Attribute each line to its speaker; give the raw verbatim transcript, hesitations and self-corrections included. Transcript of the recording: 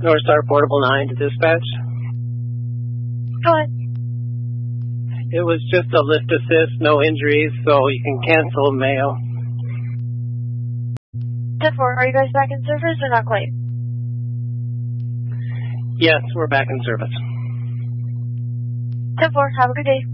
Speaker 1: North Star Portable nine to dispatch.
Speaker 2: Go ahead.
Speaker 1: It was just a lift assist, no injuries, so you can cancel mail.
Speaker 2: ten four, are you guys back in service or not quite?
Speaker 1: Yes, we're back in service.
Speaker 2: ten four, have a good day.